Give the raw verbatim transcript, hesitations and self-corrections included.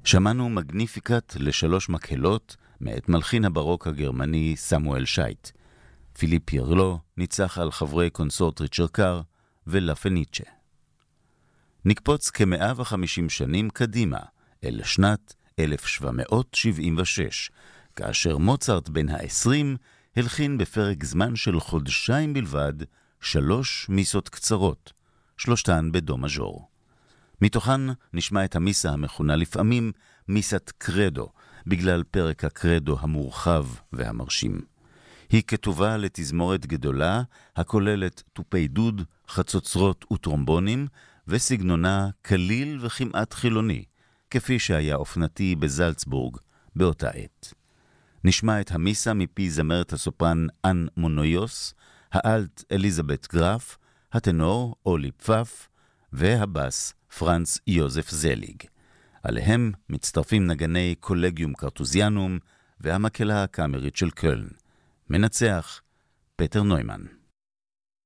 שמענו מגניפיקט לשלוש מקהלות מאת מלחין הברוק הגרמני סמואל שייט. פיליפ ירלו ניצח על חברי קונסורט ריצ'רד קאר ולה פניצ'ה. נקפוץ כ-מאה וחמישים שנים קדימה, אל שנת אלף שבע מאות שבעים ושש, כאשר מוצרט בן העשרים הלחין בפרק זמן של חודשיים בלבד שלוש מיסות קצרות, שלושתן בדו מז'ור. מתוכן נשמע את המיסה המכונה לפעמים מיסת קרדו, בגלל פרק הקרדו המורחב והמרשים. היא כתובה לתזמורת גדולה, הכוללת טופי דוד, חצוצרות וטרומבונים, וסגנונה כליל וכמעט חילוני, כפי שהיה אופנתי בזלצבורג באותה עת. נשמע את המיסה מפי זמרת הסופרן אן מונויוס, האלט אליזבת גרף, הטנור אולי פפף, והבס פרנץ יוזף זליג. עליהם מצטרפים נגני קולגיום קרטוזיאנום והמקהלה הקאמרית של קולן. מנצח פטר נוימן.